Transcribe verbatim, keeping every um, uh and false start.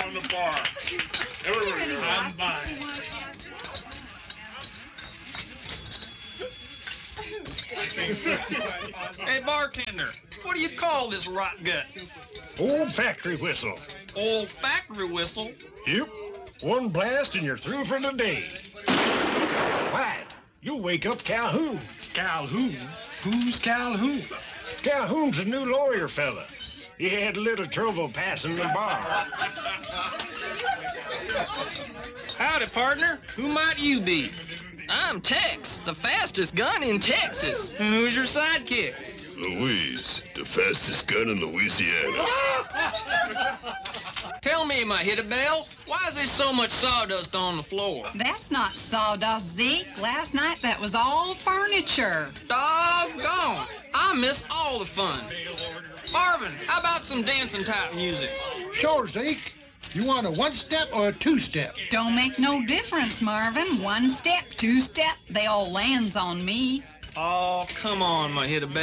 on the bar. Everywhere. I'm fine. Hey, bartender, what do you call this rot gut? Old factory whistle. Old factory whistle? Yep. One blast and you're through for the day. White, you'll wake up Calhoun. Calhoun? Who's Calhoun? Calhoun's a new lawyer fella. He had a little trouble passing the bar. Howdy, partner. Who might you be? I'm Tex, the fastest gun in Texas. And who's your sidekick? Louise, the fastest gun in Louisiana. Tell me, my hit-a-bell, why is there so much sawdust on the floor? That's not sawdust, Zeke. Last night that was all furniture. Doggone! I miss all the fun. Marvin, how about some dancing type music? Sure, Zeke. You want a one-step or a two-step? Don't make no difference, Marvin. One step, two step, they all lands on me. Oh, come on, my hit-a-bell.